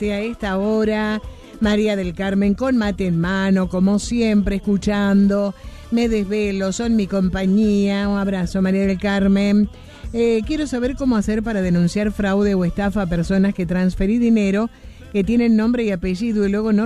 a esta hora. María del Carmen con mate en mano, como siempre, escuchando. Me desvelo, son mi compañía. Un abrazo, María del Carmen. Quiero saber cómo hacer para denunciar fraude o estafa a personas que transferí dinero, que tienen nombre y apellido y luego no